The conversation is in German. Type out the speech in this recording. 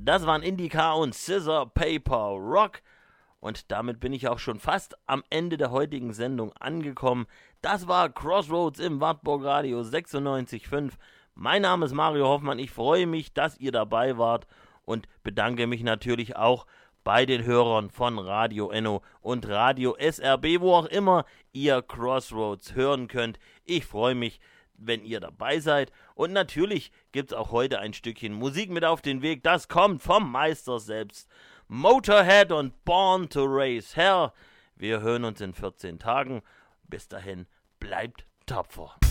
Das waren Indica und Scissor Paper Rock. Und damit bin ich auch schon fast am Ende der heutigen Sendung angekommen. Das war Crossroads im Wartburg Radio 96.5. Mein Name ist Mario Hoffmann. Ich freue mich, dass ihr dabei wart und bedanke mich natürlich auch bei den Hörern von Radio Enno und Radio SRB, wo auch immer ihr Crossroads hören könnt. Ich freue mich, wenn ihr dabei seid. Und natürlich gibt es auch heute ein Stückchen Musik mit auf den Weg. Das kommt vom Meister selbst. Motorhead und Born to Race Hell. Wir hören uns in 14 Tagen. Bis dahin, bleibt tapfer.